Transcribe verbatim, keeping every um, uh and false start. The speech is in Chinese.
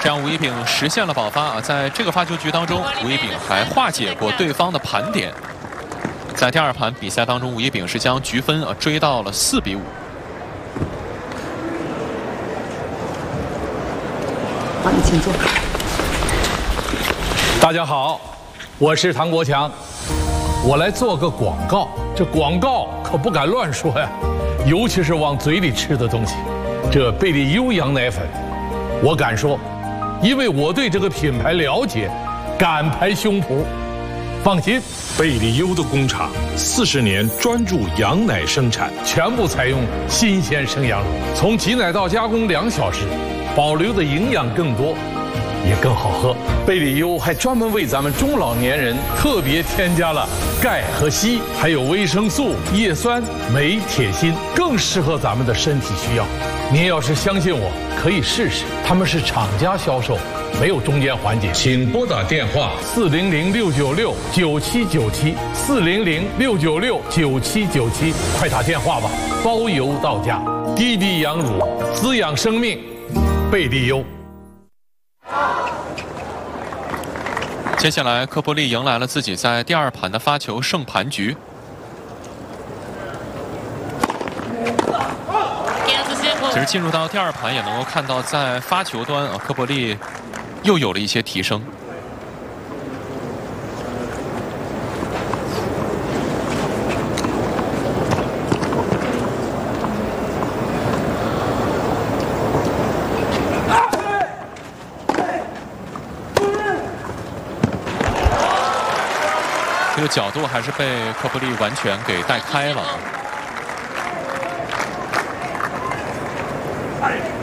这样吴一丙实现了保发啊！在这个发球局当中，吴一丙还化解过对方的盘点。在第二盘比赛当中，吴一丙是将局分啊追到了四比五。 好，你请坐。 大家好，我是唐国强，我来做个广告。这广告可不敢乱说呀，尤其是往嘴里吃的东西。这贝利优羊奶粉，我敢说，因为我对这个品牌了解，敢拍胸脯。放心， 贝利优的工厂四十年专注羊奶生产， 全部采用新鲜生羊乳，从挤奶到加工两小时，保留的营养更多，也更好喝。贝利优还专门为咱们中老年人特别添加了钙和硒，还有维生素、叶酸、镁、铁、锌，更适合咱们的身体需要。您要是相信我，可以试试。他们是厂家销售，没有中间环节。 请拨打电话四零零六九六九七九七四零零六九六九七九七，快打电话吧，包邮到家。滴滴羊乳，滋养生命，贝利优。 接下来，科波利迎来了自己在第二盘的发球胜盘局。其实进入到第二盘，也能够看到在发球端啊，科波利又有了一些提升。这个角度还是被科波利完全给带开了。